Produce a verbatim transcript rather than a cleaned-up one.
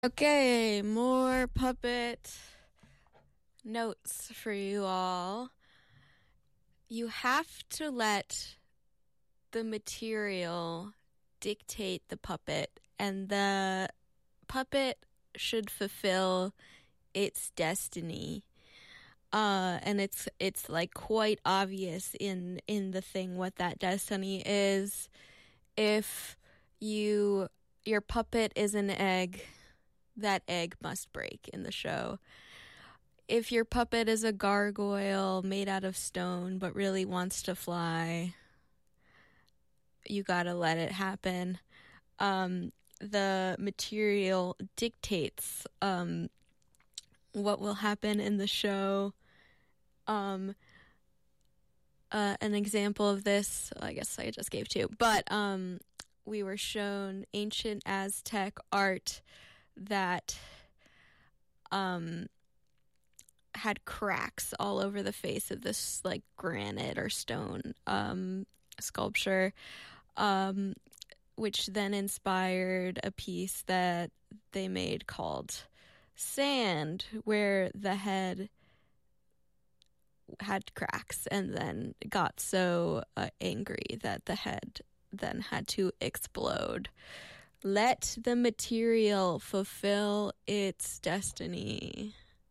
Okay, more puppet notes for you all. You have to let the material dictate the puppet, and the puppet should fulfill its destiny. Uh, and it's it's like quite obvious in in the thing what that destiny is. If you your puppet is an egg, that egg must break in the show. If your puppet is a gargoyle made out of stone but really wants to fly, you gotta let it happen. Um, the material dictates um, what will happen in the show. Um, uh, an example of this, I guess I just gave two, but um, we were shown ancient Aztec art that um, had cracks all over the face of this like granite or stone um, sculpture, um, which then inspired a piece that they made called Sand, where the head had cracks and then got so uh, angry that the head then had to explode. Let the material fulfill its destiny.